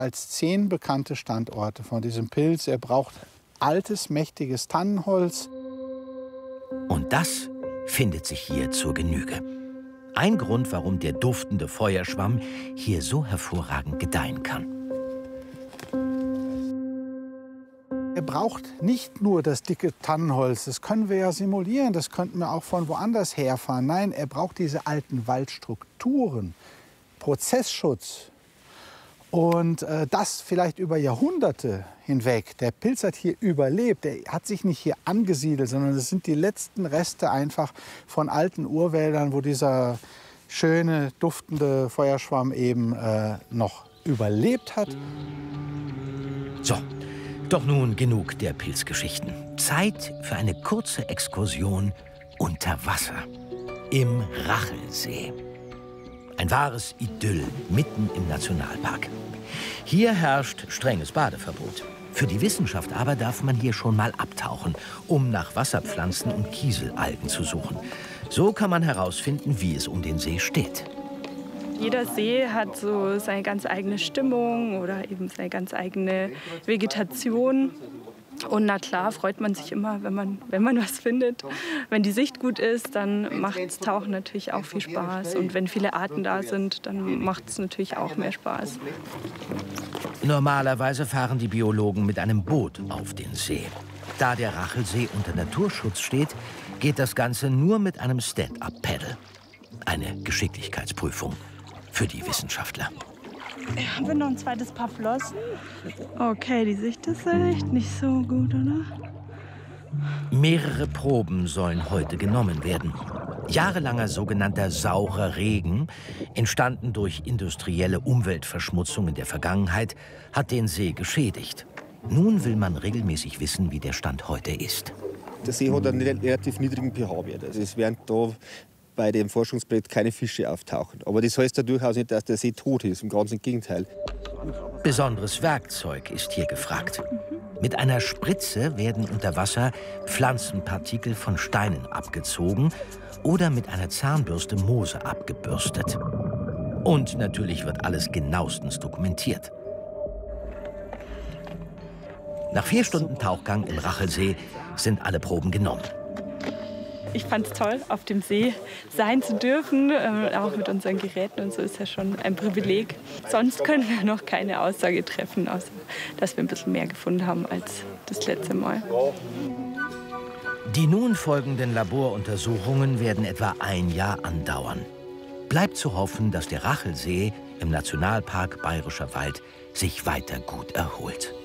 als 10 bekannte Standorte von diesem Pilz. Er braucht altes, mächtiges Tannenholz. Und das findet sich hier zur Genüge. Ein Grund, warum der duftende Feuerschwamm hier so hervorragend gedeihen kann. Er braucht nicht nur das dicke Tannenholz, das können wir ja simulieren, das könnten wir auch von woanders herfahren. Nein, er braucht diese alten Waldstrukturen, Prozessschutz und das vielleicht über Jahrhunderte hinweg. Der Pilz hat hier überlebt, er hat sich nicht hier angesiedelt, sondern es sind die letzten Reste einfach von alten Urwäldern, wo dieser schöne, duftende Feuerschwamm eben noch überlebt hat. So. Doch nun genug der Pilzgeschichten. Zeit für eine kurze Exkursion unter Wasser. Im Rachelsee. Ein wahres Idyll mitten im Nationalpark. Hier herrscht strenges Badeverbot. Für die Wissenschaft aber darf man hier schon mal abtauchen, um nach Wasserpflanzen und Kieselalgen zu suchen. So kann man herausfinden, wie es um den See steht. Jeder See hat so seine ganz eigene Stimmung oder eben seine ganz eigene Vegetation. Und na klar freut man sich immer, wenn man was findet. Wenn die Sicht gut ist, dann macht das Tauchen natürlich auch viel Spaß. Und wenn viele Arten da sind, dann macht es natürlich auch mehr Spaß. Normalerweise fahren die Biologen mit einem Boot auf den See. Da der Rachelsee unter Naturschutz steht, geht das Ganze nur mit einem Stand-up-Paddle. Eine Geschicklichkeitsprüfung für die Wissenschaftler. Haben wir noch ein zweites Paar Flossen? Okay, die Sicht ist echt nicht so gut, oder? Mehrere Proben sollen heute genommen werden. Jahrelanger sogenannter saurer Regen, entstanden durch industrielle Umweltverschmutzung in der Vergangenheit, hat den See geschädigt. Nun will man regelmäßig wissen, wie der Stand heute ist. Der See hat einen relativ niedrigen pH-Wert. Also es werden da bei dem Forschungsprojekt keine Fische auftauchen. Aber das heißt ja durchaus nicht, dass der See tot ist. Im ganzen Gegenteil. Besonderes Werkzeug ist hier gefragt. Mit einer Spritze werden unter Wasser Pflanzenpartikel von Steinen abgezogen oder mit einer Zahnbürste Moose abgebürstet. Und natürlich wird alles genauestens dokumentiert. Nach 4 Stunden Tauchgang im Rachelsee sind alle Proben genommen. Ich fand es toll, auf dem See sein zu dürfen, auch mit unseren Geräten und so ist ja schon ein Privileg. Sonst können wir noch keine Aussage treffen, außer dass wir ein bisschen mehr gefunden haben als das letzte Mal. Die nun folgenden Laboruntersuchungen werden etwa ein Jahr andauern. Bleibt zu hoffen, dass der Rachelsee im Nationalpark Bayerischer Wald sich weiter gut erholt.